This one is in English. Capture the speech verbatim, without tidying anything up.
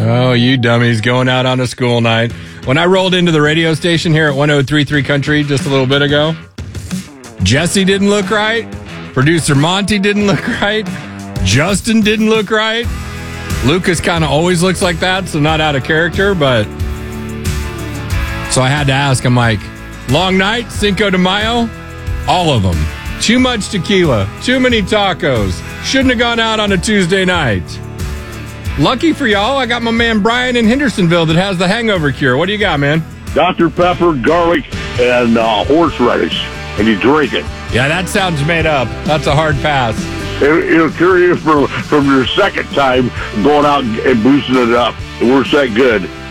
Oh, you dummies going out on a school night. When I rolled into the radio station here at one oh three point three Country just a little bit ago, Jesse didn't look right. Producer Monty didn't look right. Justin didn't look right. Lucas kind of always looks like that, so not out of character, but... So I had to ask, I'm like, long night, Cinco de Mayo? All of them. Too much tequila. Too many tacos. Shouldn't have gone out on a Tuesday night. Lucky for y'all, I got my man Brian in Hendersonville that has the hangover cure. What do you got, man? Doctor Pepper, garlic, and uh, horseradish, and you drink it. Yeah, that sounds made up. That's a hard pass. It, it'll cure you from, from your second time going out and boosting it up. It works that good.